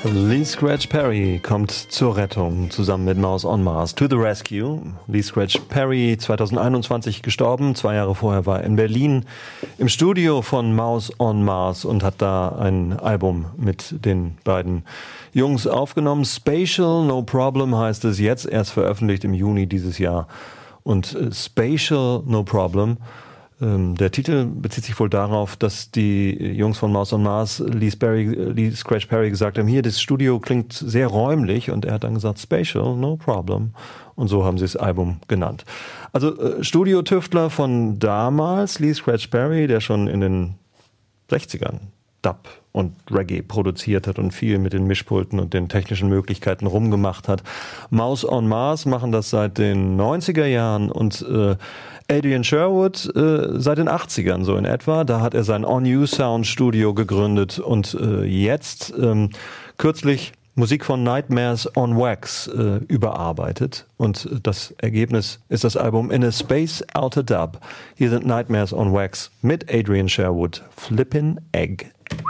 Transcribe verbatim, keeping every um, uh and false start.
Lee Scratch Perry kommt zur Rettung zusammen mit Mouse on Mars. To the Rescue. Lee Scratch Perry, zwanzig einundzwanzig gestorben. Zwei Jahre vorher war er in Berlin im Studio von Mouse on Mars und hat da ein Album mit den beiden Jungs aufgenommen. Spatial No Problem heißt es jetzt, erst veröffentlicht im Juni dieses Jahr. Und äh, Spatial No Problem. Der Titel bezieht sich wohl darauf, dass die Jungs von Mouse on Mars Lee, Sperry, Lee Scratch Perry gesagt haben, hier, das Studio klingt sehr räumlich, und er hat dann gesagt, Spatial, no problem. Und so haben sie das Album genannt. Also äh, Studiotüftler von damals, Lee Scratch Perry, der schon in den sechzigern Dub und Reggae produziert hat und viel mit den Mischpulten und den technischen Möglichkeiten rumgemacht hat. Mouse on Mars machen das seit den neunziger Jahren und äh, Adrian Sherwood äh, seit den achtzigern so in etwa. Da hat er sein On You Sound Studio gegründet und äh, jetzt ähm, kürzlich Musik von Nightmares on Wax äh, überarbeitet. Und das Ergebnis ist das Album In a Space Outer Dub. Hier sind Nightmares on Wax mit Adrian Sherwood, Flippin' Egg.